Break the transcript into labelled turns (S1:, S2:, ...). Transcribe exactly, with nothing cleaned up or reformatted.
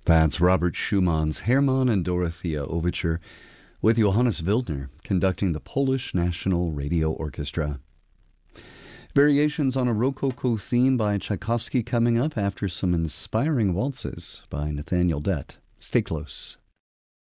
S1: That's Robert Schumann's Hermann and Dorothea Overture with Johannes Wildner conducting the Polish National Radio Orchestra. Variations on a Rococo theme by Tchaikovsky coming up after some inspiring waltzes by Nathaniel Dett. Stay close.